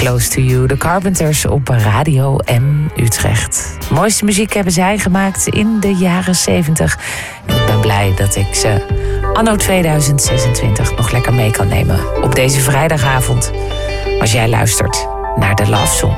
Close to You. De Carpenters op Radio M Utrecht. De mooiste muziek hebben zij gemaakt in de jaren 70. En ik ben blij dat ik ze anno 2026 nog lekker mee kan nemen op deze vrijdagavond. Als jij luistert naar de Love Song.